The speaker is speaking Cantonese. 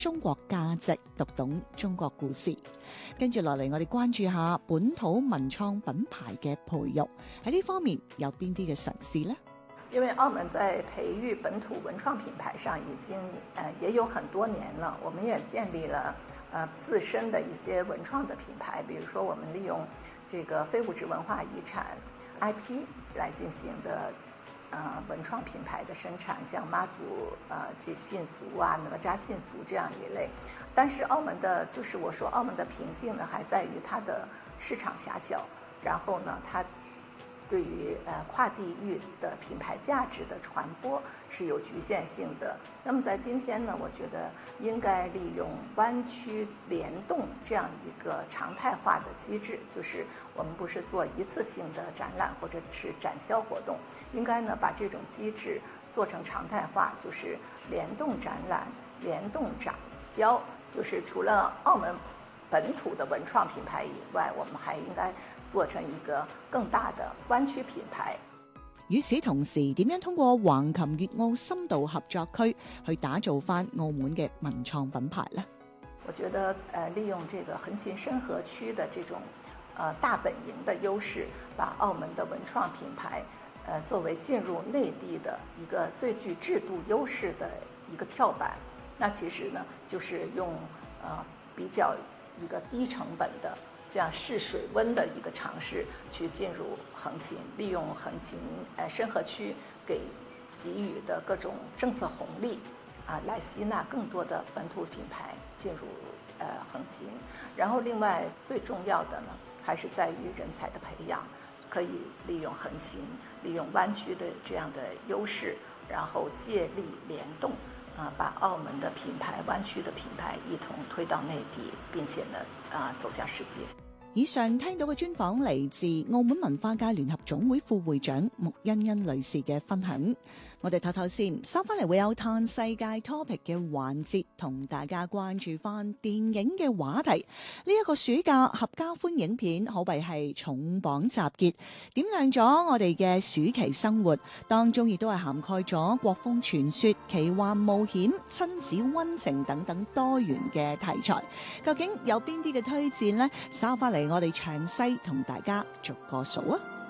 中國價值，讀懂中國故事。跟住落嚟，我哋關注下本土文創品牌嘅培育，喺呢方面有邊啲嘅嘗試呢？ 因为澳门在培育本土文创品牌上已经也有很多年了，我们也建立了自身的一些文创的品牌，比如说我们利用这个非物质文化遗产 IP 来进行的文创品牌的生产，像妈祖这信俗啊、哪吒信俗这样一类。但是澳门的，就是我说澳门的瓶颈呢，还在于它的市场狭小，然后呢，它对于跨地域的品牌价值的传播是有局限性的。那么在今天呢，我觉得应该利用湾区联动这样一个常态化的机制，就是我们不是做一次性的展览或者是展销活动，应该呢把这种机制做成常态化，就是联动展览、联动展销，就是除了澳门本土的文創品牌以外，我們還應該做成一個更大的灣區品牌。 與此同時，點樣通過橫琴粵澳深度合作區去打造翻澳門嘅文創品牌呢？ 我覺得利用這個橫琴深合區的這種大本營的優勢，把澳門的文創品牌作為進入內地的一個最具制度優勢的一個跳板。那其實呢，就是用比較一個低成本的這樣試水溫的一個嘗試去進入橫琴，利用橫琴深合區給予的各種政策紅利來吸納更多的本土品牌進入橫琴。然後另外最重要的呢，還是在於人才的培養，可以利用橫琴，利用灣區的這樣的優勢，然後借力聯動把澳門的品牌、灣區的品牌一同推到內地，並且呢走向世界。 以上聽到嘅專訪嚟自澳門文化界聯合總會副會長穆欣欣女士嘅分享。我哋唞唞先，收翻嚟會有嘆世界 topic 嘅環節，同大家關注翻電影嘅話題。呢一個暑假合家歡影片可謂係重磅集結，點亮咗我哋嘅暑期生活，當中亦都係涵蓋咗國風傳說、奇幻冒險、親子溫情等等多元嘅題材。究竟有邊啲嘅推薦呢？收翻嚟我哋詳細同大家逐個數啊！